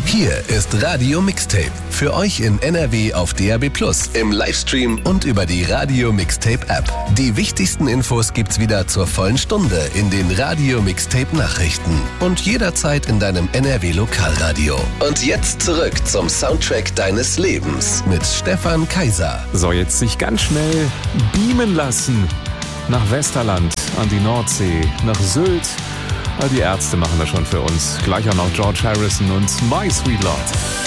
Hier ist Radio Mixtape. Für euch in NRW auf DAB+, im Livestream und über die Radio Mixtape App. Die wichtigsten Infos gibt's wieder zur vollen Stunde in den Radio Mixtape Nachrichten und jederzeit in deinem NRW Lokalradio. Und jetzt zurück zum Soundtrack deines Lebens mit Stefan Kaiser. So, jetzt sich ganz schnell beamen lassen nach Westerland, an die Nordsee, nach Sylt. Die Ärzte machen das schon für uns. Gleich auch noch George Harrison und My Sweet Lord.